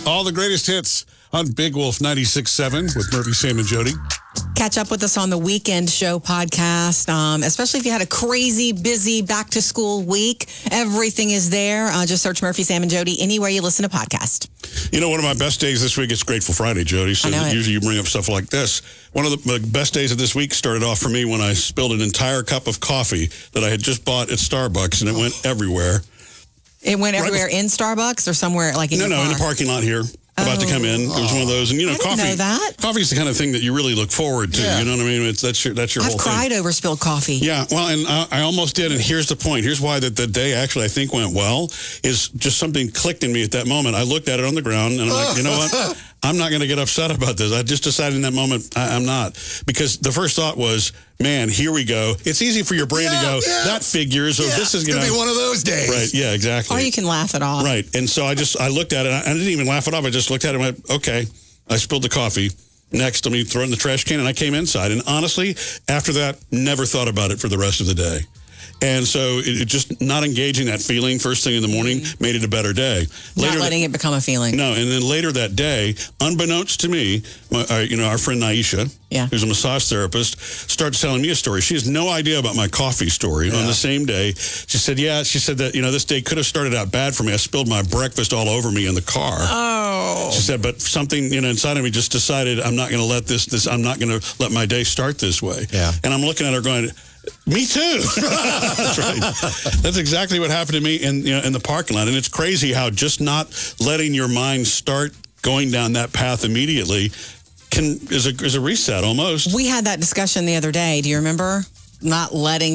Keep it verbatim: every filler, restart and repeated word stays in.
All the greatest hits on Big Wolf ninety-six point seven with Murphy, Sam, and Jody. Catch up with us on the Weekend Show podcast, um, especially if you had a crazy, busy back-to-school week. Everything is there. Uh, just search Murphy, Sam, and Jody anywhere you listen to podcast. You know, one of my best days this week is Grateful Friday, Jody. So usually you bring up stuff like this. One of the best days of this week started off for me when I spilled an entire cup of coffee that I had just bought at Starbucks, and it went everywhere. It went Right everywhere before- in Starbucks or somewhere like in No, your no, car? in the parking lot here. About to come in. It was one of those. And, you know, I didn't coffee. know that. Coffee's the kind of thing that you really look forward to. Yeah. You know what I mean? It's, that's your, that's your I've whole cried thing. over spilled coffee. Yeah, well, and I, I almost did, and here's the point. Here's why that the day actually I think went well, is just something clicked in me at that moment. I looked at it on the ground, and I'm like, you know what? I'm not going to get upset about this. I just decided in that moment I, I'm not. Because the first thought was, man, here we go. It's easy for your brain Yeah, to go, yeah. that figures, or Yeah, this is going going to be one of those days. Right, yeah, exactly. Or you can laugh it off. Right, and so I just, I looked at it, and I didn't even laugh it off. I just looked at it and went, okay, I spilled the coffee. Next, let me throw it in the trash can, and I came inside. And honestly, after that, never thought about it for the rest of the day. And so it, it just not engaging that feeling first thing in the morning mm-hmm. made it a better day. Not Later letting that, it become a feeling. No, and then later that day, unbeknownst to me, my, uh, you know, our friend Naisha, yeah. who's a massage therapist, starts telling me a story. She has no idea about my coffee story. Yeah. On the same day, she said, yeah, she said that, you know, this day could have started out bad for me. I spilled my breakfast all over me in the car. Oh. She said, but something, you know, inside of me just decided I'm not going to let this, this, I'm not going to let my day start this way. Yeah. And I'm looking at her going, me too. That's right. That's exactly what happened to me in, you know, in the parking lot. And it's crazy how just not letting your mind start going down that path immediately can is a is a reset almost. We had that discussion the other day. Do you remember? Not letting